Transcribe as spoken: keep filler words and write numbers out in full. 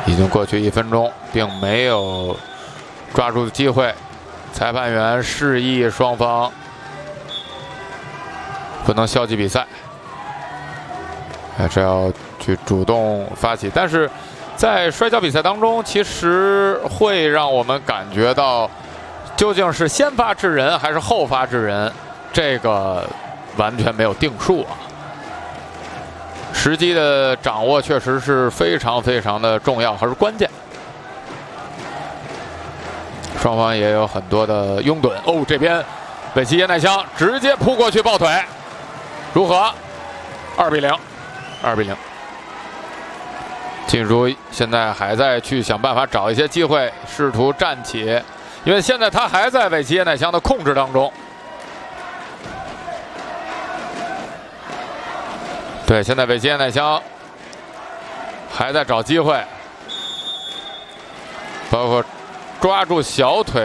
已经过去一分钟，并没有抓住机会。裁判员示意双方不能消极比赛，哎，这要去主动发起。但是在摔跤比赛当中，其实会让我们感觉到，究竟是先发制人还是后发制人，这个完全没有定数啊。时机的掌握确实是非常非常的重要，还是关键。双方也有很多的拥趸哦，这边韦奇耶奈香直接扑过去抱腿，如何？二比零，二比零。金如现在还在去想办法找一些机会，试图站起，因为现在他还在韦奇耶奈香的控制当中。对，现在韦奇耶奈香还在找机会，包括抓住小腿